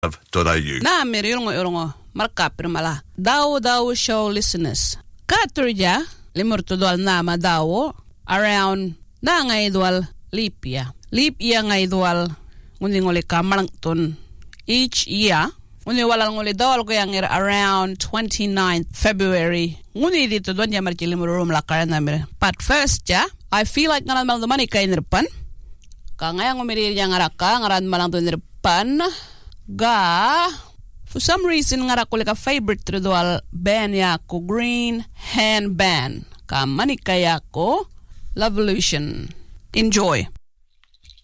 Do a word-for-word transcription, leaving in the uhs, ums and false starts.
Na miriongo yorongo markapir mala. Dawo dawo show listeners. Katurja limurto dual nama dawo around na nga idwal leap year. Leap year nga idwal ngundi ngoli kamalangton each year. Ngundi wala ngoli dawal ko yang around twenty-ninth February. Ngundi dito doon ya marki limurum lakaran namir. But first ja, I feel like ngaran malang dumani kay nirpan. Ka ngayang umiri yang ngaraka ngaran malang to nirpan. Ga, for some reason nga ako like a favorite ritual band yako Green Hand Band. Ka manikaya ko Lovolution. Enjoy.